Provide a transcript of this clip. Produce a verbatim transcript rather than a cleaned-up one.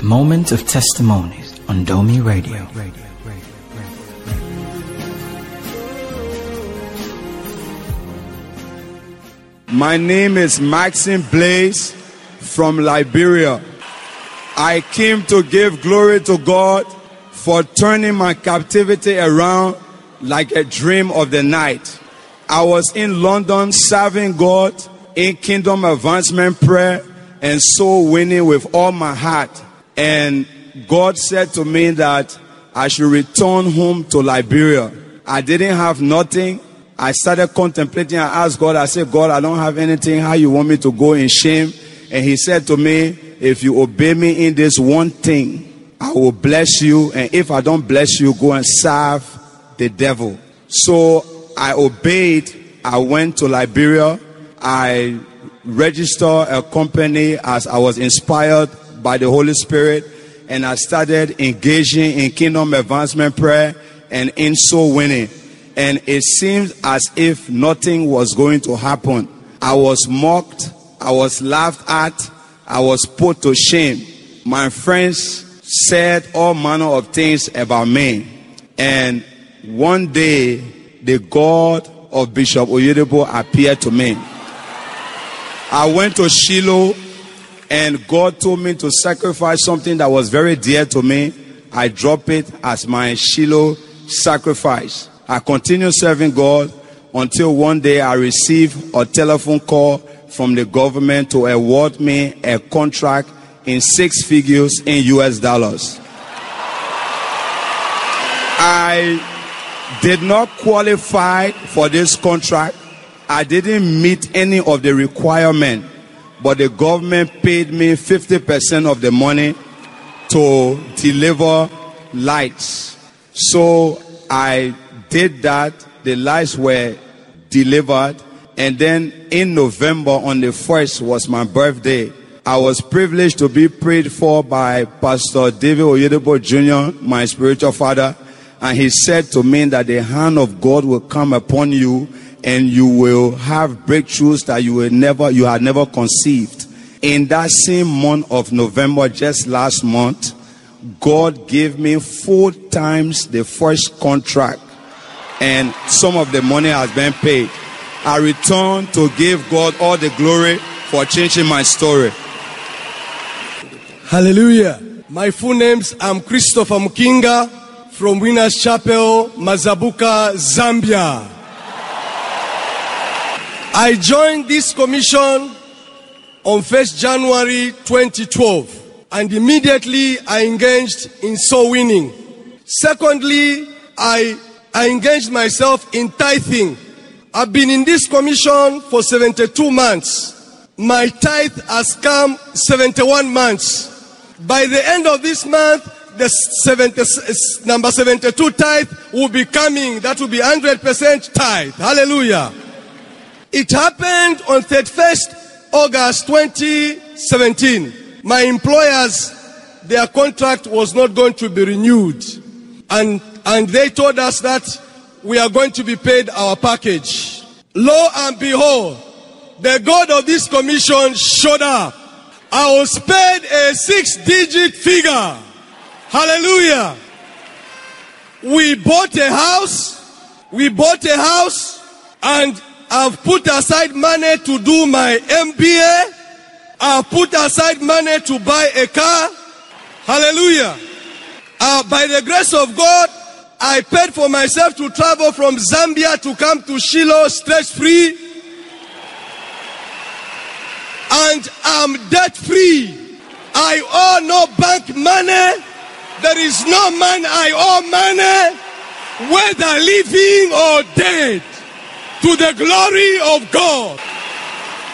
Moment of Testimonies on Domi Radio. My name is Maxine Blaze from Liberia. I came to give glory to God for turning my captivity around like a dream of the night. I was in London serving God in kingdom advancement prayer and soul winning with all my heart. And God said to me that I should return home to Liberia. I didn't have nothing. I started contemplating. I asked God, I said, God, I don't have anything. How you want me to go in shame? And he said to me, if you obey me in this one thing, I will bless you. And if I don't bless you, go and serve the devil. So I obeyed. I went to Liberia. I registered a company as I was inspired by the Holy Spirit. And I started engaging in kingdom advancement prayer and in soul winning. And it seemed as if nothing was going to happen. I was mocked. I was laughed at. I was put to shame. My friends said all manner of things about me. And one day, the God of Bishop Oyedepo appeared to me. I went to Shiloh, and God told me to sacrifice something that was very dear to me. I dropped it as my Shiloh sacrifice. I continued serving God until one day I received a telephone call from the government to award me a contract in six figures in U S dollars. I did not qualify for this contract. I didn't meet any of the requirements, but the government paid me fifty percent of the money to deliver lights. So I did that. The lights were delivered. And then in November on the first was my birthday. I was privileged to be prayed for by Pastor David Oyedepo Junior, my spiritual father. And he said to me that the hand of God will come upon you and you will have breakthroughs that you will never, you had never conceived. In that same month of November, just last month, God gave me four times the first contract. And some of the money has been paid. I return to give God all the glory for changing my story. Hallelujah. My full names, I'm Christopher Mukinga from Winners Chapel, Mazabuka, Zambia. I joined this commission on first January twenty twelve, and immediately I engaged in soul winning. Secondly, I I engaged myself in tithing. I've been in this commission for seventy-two months. My tithe has come seventy-one months. By the end of this month, the seventy, number seventy-two tithe will be coming. That will be one hundred percent tithe. Hallelujah. It happened on thirty-first August twenty seventeen. My employers, their contract was not going to be renewed. And And they told us that we are going to be paid our package. Lo and behold, the God of this commission showed up. I was paid a six-digit figure. Hallelujah. We bought a house. We bought a house. And I've put aside money to do my M B A. I've put aside money to buy a car. Hallelujah. Uh, by the grace of God, I paid for myself to travel from Zambia to come to Shiloh stress free. And I'm debt free. I owe no bank money. There is no man I owe money, whether living or dead, to the glory of God.